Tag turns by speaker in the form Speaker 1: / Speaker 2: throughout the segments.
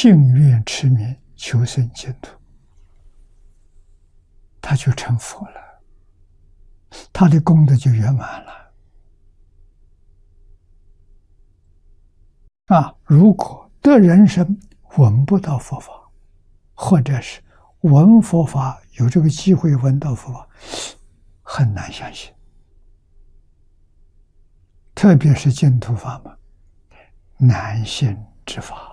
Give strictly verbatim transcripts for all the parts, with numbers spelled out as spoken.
Speaker 1: 信愿持名求生净土，他就成佛了，他的功德就圆满了。啊，如果得人生闻不到佛法，或者是闻佛法有这个机会闻到佛法，很难相信。特别是净土法门，难信之法。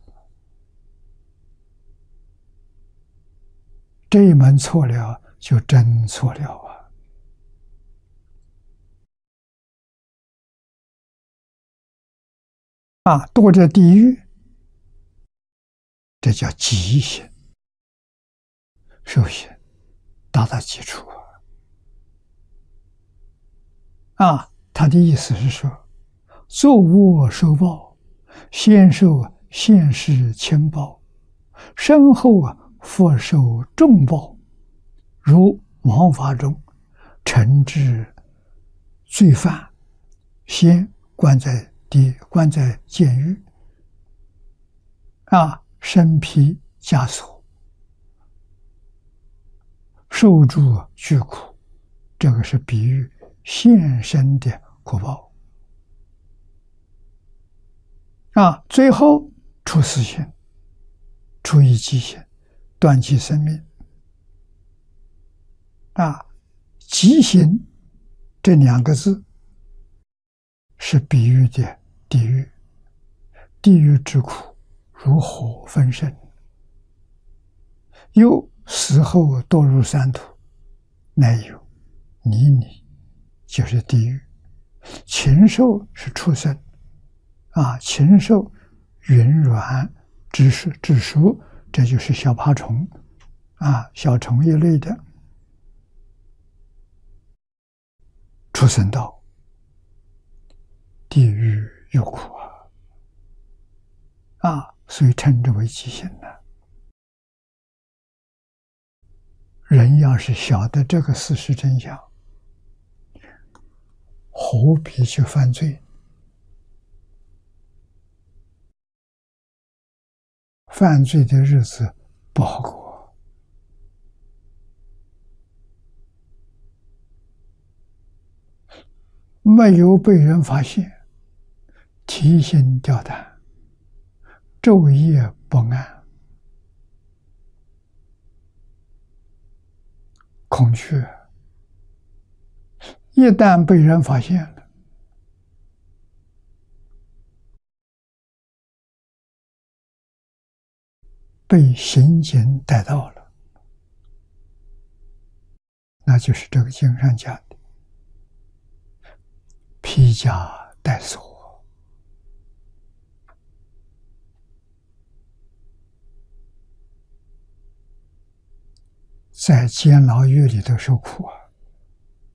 Speaker 1: 这一门错了，就真错了啊！啊，堕这地狱，这叫极刑。首先，达到基础啊！啊，他的意思是说，作恶受报，先受现世轻报，身后啊复受重报，如王法中惩治罪犯，先关在地关在监狱，啊，身披枷锁，受诸巨苦，这个是比喻现身的苦报。啊，最后出死刑，处以极刑，断其生命。啊，极刑这两个字是比喻的地狱，地狱之苦如火焚身，又死后堕入三途，乃有泥泞，就是地狱。禽兽是畜生，啊，禽兽云软之属之属，这就是小爬虫，啊，小虫一类的畜生道，地狱有苦啊，啊，所以称之为极刑呢。人要是晓得这个事实真相，何必去犯罪？犯罪的日子不好过。没有被人发现，提心吊胆，昼夜不安，恐惧。一旦被人发现了，被刑警逮到了，那就是这个经上讲的披枷带锁，在监牢狱里头受苦啊！